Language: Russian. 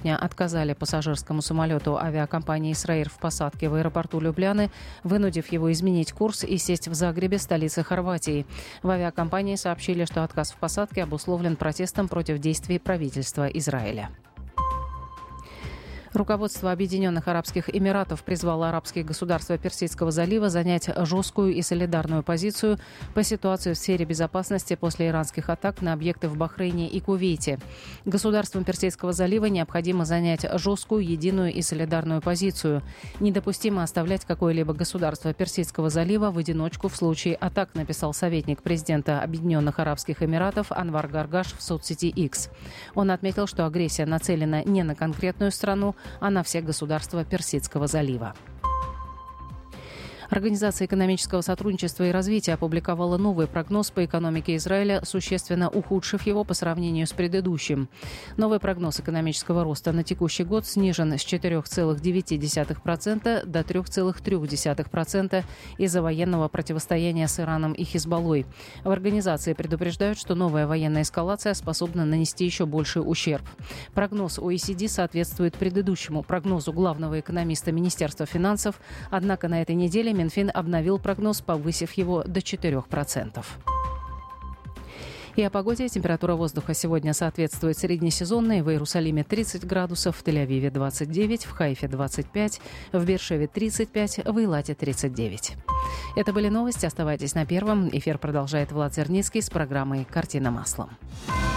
сегодня отказали пассажирскому самолету авиакомпании «Исраир» в посадке в аэропорту Любляны, вынудив его изменить курс и сесть в Загребе, столице Хорватии. В авиакомпании сообщили, что отказ в посадке обусловлен протестом против действий правительства Израиля. Руководство Объединенных Арабских Эмиратов призвало арабские государства Персидского залива занять жесткую и солидарную позицию по ситуации в сфере безопасности после иранских атак на объекты в Бахрейне и Кувейте. Государствам Персидского залива необходимо занять жесткую, единую и солидарную позицию. Недопустимо оставлять какое-либо государство Персидского залива в одиночку в случае атак, написал советник президента Объединенных Арабских Эмиратов Анвар Гаргаш в соцсети X. Он отметил, что агрессия нацелена не на конкретную страну, а на все государства Персидского залива. Организация экономического сотрудничества и развития опубликовала новый прогноз по экономике Израиля, существенно ухудшив его по сравнению с предыдущим. Новый прогноз экономического роста на текущий год снижен с 4,9% до 3,3% из-за военного противостояния с Ираном и Хизбаллой. В организации предупреждают, что новая военная эскалация способна нанести еще больший ущерб. Прогноз OECD соответствует предыдущему прогнозу главного экономиста Министерства финансов, однако на этой неделе Минфин обновил прогноз, повысив его до 4%. И о погоде. Температура воздуха сегодня соответствует среднесезонной. В Иерусалиме 30 градусов, в Тель-Авиве 29, в Хайфе 25, в Беэр-Шеве 35, в Эйлате 39. Это были новости. Оставайтесь на Первом. Эфир продолжает Влад Зерницкий с программой «Картина маслом».